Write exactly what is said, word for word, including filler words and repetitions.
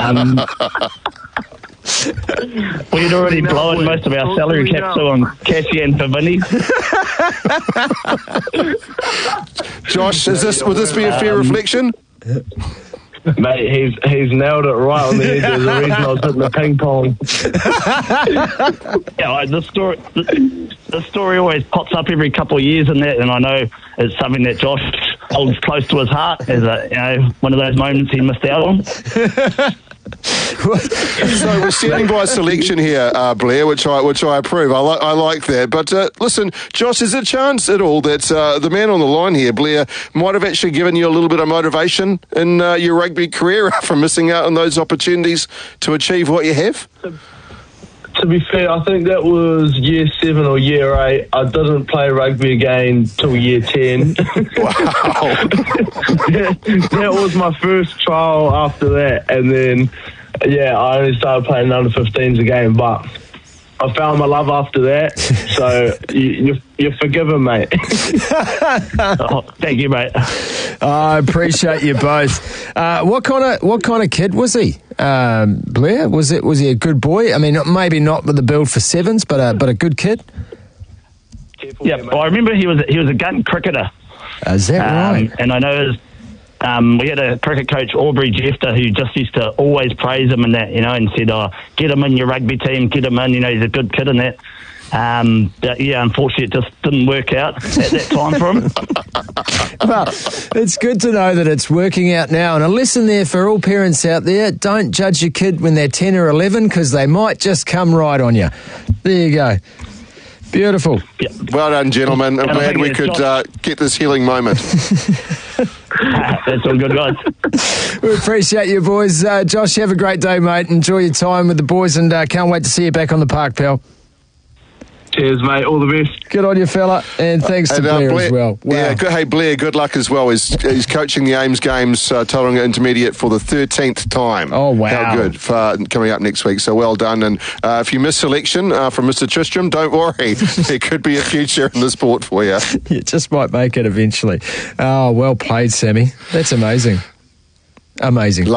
Um, we'd already blown most of our salary caps on Cassie and for Vinny. Josh, is this, would this be a fair um, reflection? Mate, he's he's nailed it right on the head. There's a reason I was hitting the ping pong. Yeah, like the story, the, the story always pops up every couple of years, and that, and I know it's something that Josh holds close to his heart. As a, you know, one of those moments he missed out on. So we're standing by selection here, uh, Blair, which I which I approve. I like I like that. But uh, listen, Josh, is there a chance at all that uh, the man on the line here, Blair, might have actually given you a little bit of motivation in uh, your rugby career from missing out on those opportunities to achieve what you have? To be fair, I think that was year seven or year eight. I didn't play rugby again till year ten. Wow. that, that was my first trial after that. And then, yeah, I only started playing under fifteens again. But I found my love after that. So you, you're, you're forgiven, mate. Oh, thank you, mate. I appreciate you both. Uh, what kind of what kind of kid was he, um, Blair? Was it was he a good boy? I mean, maybe not with the build for sevens, but a but a good kid. Yeah, well, I remember he was he was a gun cricketer. Uh, is that um, right? And I know his, um, we had a cricket coach, Aubrey Jefter, who just used to always praise him and that, you know, and said, "Oh, get him in your rugby team, get him in. You know, he's a good kid and that." Um, but yeah, unfortunately, it just didn't work out at that time for him. Well, it's good to know that it's working out now. And a lesson there for all parents out there: don't judge your kid when they're ten or eleven, because they might just come right on you. There you go. Beautiful. Yeah. Well done, gentlemen. I'm And glad we could uh, get this healing moment. That's all good, guys. We appreciate you, boys. Uh, Josh, have a great day, mate. Enjoy your time with the boys, and uh, can't wait to see you back on the park, pal. Cheers, mate. All the best. Good on you, fella. And thanks to And, uh, Blair, Blair as well. Wow. Yeah, good, hey, Blair, good luck as well. He's, he's coaching the Ames Games, uh, Tauranga Intermediate for the thirteenth time. Oh, wow. How good for coming up next week. So well done. And uh, if you miss selection uh, from Mister Tristram, don't worry. There could be a future in the sport for you. You just might make it eventually. Oh, well played, Sammy. That's amazing. Amazing.